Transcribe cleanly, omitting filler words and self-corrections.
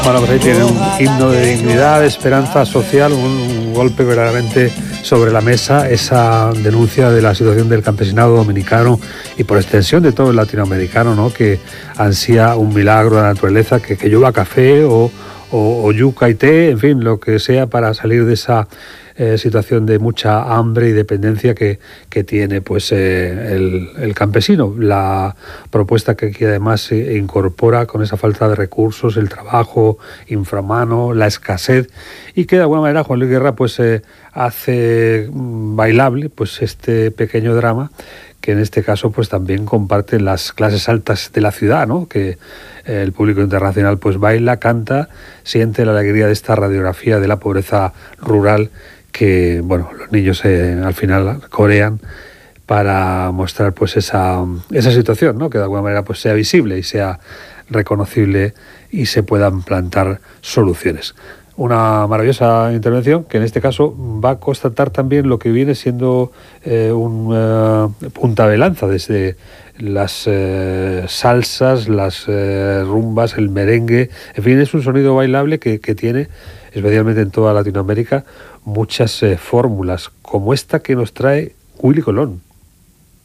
Bueno, pues ahí tiene un himno de dignidad, de esperanza social, un golpe verdaderamente sobre la mesa, esa denuncia de la situación del campesinado dominicano y por extensión de todo el latinoamericano, ¿no? Que ansía un milagro de la naturaleza, que llueva café o yuca y té, en fin, lo que sea para salir de esa situación de mucha hambre y dependencia que tiene pues el campesino. La propuesta que aquí además se incorpora con esa falta de recursos, el trabajo infrahumano, la escasez, y que de alguna manera Juan Luis Guerra pues hace bailable pues este pequeño drama que en este caso pues también comparten las clases altas de la ciudad, ¿no? Que el público internacional pues baila, canta, siente la alegría de esta radiografía de la pobreza rural que, bueno, los niños al final corean para mostrar pues esa situación, ¿no? Que de alguna manera pues sea visible y sea reconocible y se puedan plantar soluciones. Una maravillosa intervención que en este caso va a constatar también lo que viene siendo un punta de lanza desde las salsas, las rumbas, el merengue, en fin, es un sonido bailable que tiene, especialmente en toda Latinoamérica, muchas fórmulas, como esta que nos trae Willy Colón.